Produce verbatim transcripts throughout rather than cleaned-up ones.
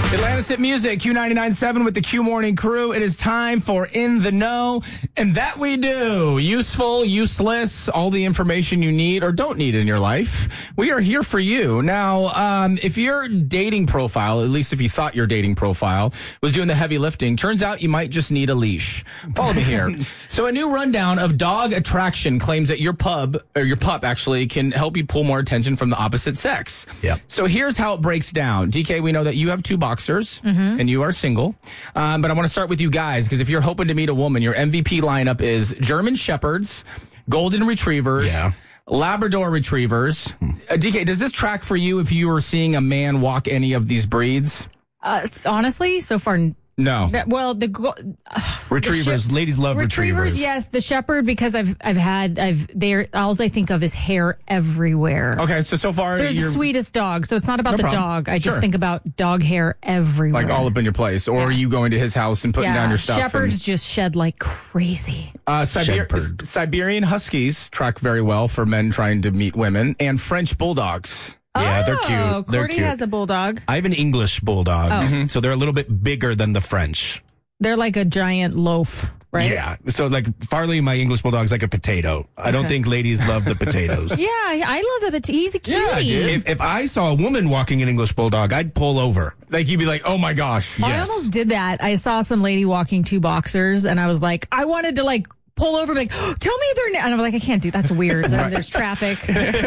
Atlantis Hit Music, Q ninety-nine point seven with the Q Morning Crew. It is time for In the Know, and that we do. Useful, useless, all the information you need or don't need in your life. We are here for you. Now, um, if your dating profile, at least if you thought your dating profile, was doing the heavy lifting, turns out you might just need a leash. Follow me here. So a new rundown of dog attraction claims that your pub, or your pup actually, can help you pull more attention from the opposite sex. Yep. So here's how it breaks down. D K, we know that you have two boxers. Mm-hmm. And you are single. Um, but I want to start with you guys, because if you're hoping to meet a woman, your M V P lineup is German Shepherds, Golden Retrievers, yeah. Labrador Retrievers. Hmm. Uh, D K, does this track for you if you were seeing a man walk any of these breeds? Uh, honestly, so far, no. That, well, the uh, retrievers, the ladies love retrievers. Retrievers, yes. The shepherd, because I've I've had I've there. All I think of is hair everywhere. Okay, so so far they're you're, the sweetest dog. So it's not about no the problem. dog. I sure. just think about dog hair everywhere, like all up in your place. Or yeah. are you going to his house and putting yeah. down your stuff? Shepherds and, just shed like crazy. Uh, Siber- Siberian Huskies track very well for men trying to meet women, and French Bulldogs. Yeah, they're oh, cute. They're Cordy cute. has a bulldog. I have an English bulldog, oh. mm-hmm. so they're a little bit bigger than the French. They're like a giant loaf, right? Yeah. So like Farley, my English bulldog's like a potato. I don't Okay. think ladies love the potatoes. Yeah, I love the potato. He's a cutie. Yeah, dude. If, if I saw a woman walking an English bulldog, I'd pull over. Like you'd be like, oh my gosh. I Yes. almost did that. I saw some lady walking two boxers, and I was like, I wanted to like pull over, like, oh, tell me their name. And I'm like, I can't do that's weird. There, there's traffic.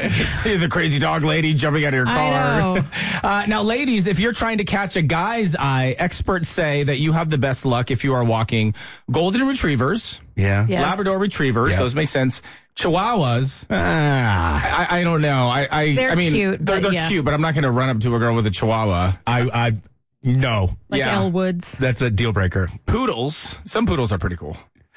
The crazy dog lady jumping out of your car. I know. Uh, now, ladies, if you're trying to catch a guy's eye, experts say that you have the best luck if you are walking Golden Retrievers, Yeah. Yes. Labrador Retrievers. Yeah. Those make sense. Chihuahuas. Ah, I, I don't know. I, I, They're I mean, cute, they're, but they're yeah. cute, but I'm not going to run up to a girl with a Chihuahua. I, I, no. Like Yeah. Elle Woods. That's a deal breaker. Poodles. Some poodles are pretty cool.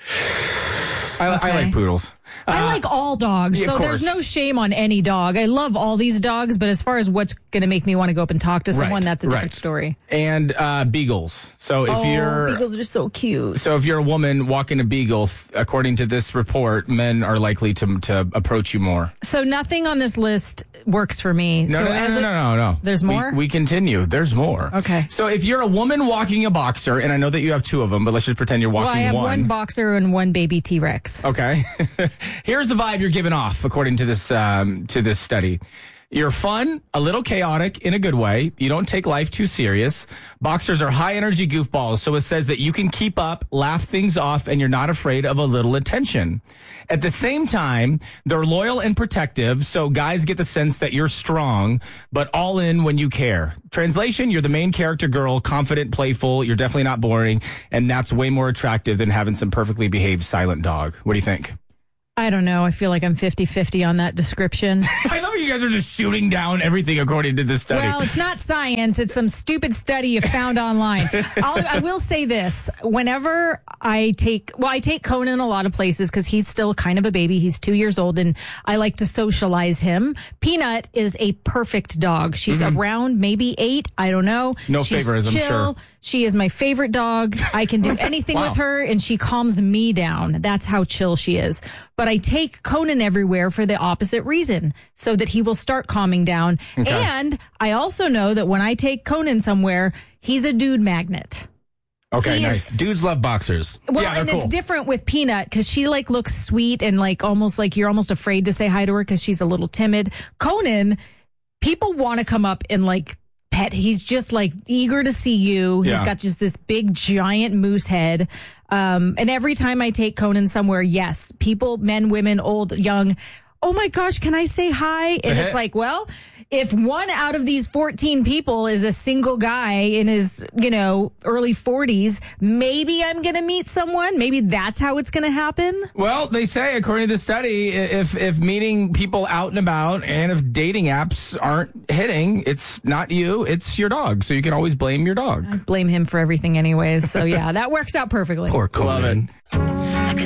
I, I Okay. like poodles. I Uh, like all dogs, yeah, of so there's course. no shame on any dog. I love all these dogs, but as far as what's going to make me want to go up and talk to someone, Right, that's a different right. story. And uh, beagles. So if oh, you're beagles are so cute. So if you're a woman walking a beagle, according to this report, men are likely to to approach you more. So nothing on this list works for me. No, so no, no, as no, a- no, no, no. There's We- more? We, continue. There's more. Okay. So if you're a woman walking a boxer, and I know that you have two of them, but let's just pretend you're walking Well, I have one. one. boxer and one baby T-Rex. Okay. Here's the vibe you're giving off, according to this um, to this study. You're fun, a little chaotic in a good way. You don't take life too serious. Boxers are high energy goofballs, so it says that you can keep up, laugh things off, and you're not afraid of a little attention. At the same time, they're loyal and protective, so guys get the sense that you're strong, but all in when you care. Translation, you're the main character girl, confident, playful, you're definitely not boring, and that's way more attractive than having some perfectly behaved silent dog. What do you think? I don't know. I feel like I'm fifty-fifty on that description. I love how you guys are just shooting down everything according to this study. Well, it's not science. It's some stupid study you found online. I'll, I will say this. Whenever I take, well, I take Conan a lot of places because he's still kind of a baby. He's two years old and I like to socialize him. Peanut is a perfect dog. She's mm-hmm. around maybe eight. I don't know. No She's favorism, chill. sure. She is my favorite dog. I can do anything Wow. with her and she calms me down. That's how chill she is. But I take Conan everywhere for the opposite reason, so that he will start calming down. Okay. And I also know that when I take Conan somewhere, he's a dude magnet. Okay, He is- nice. Dudes love boxers. Well, Yeah, they're and cool. it's different with Peanut because she like looks sweet and like almost like you're almost afraid to say hi to her because she's a little timid. Conan, people want to come up and like pet. He's just like eager to see you. He's Yeah. got just this big giant moose head. Um, and every time I take Conan somewhere, yes, people, men, women, old, young, oh my gosh, can I say hi? And a it's hit. like, well, if one out of these fourteen people is a single guy in his, you know, early forties, maybe I'm going to meet someone. Maybe that's how it's going to happen. Well, they say, according to the study, if if meeting people out and about and if dating apps aren't hitting, it's not you, it's your dog. So you can always blame your dog. Blame him for everything anyways. So yeah, that works out perfectly. Poor Love Conan. it.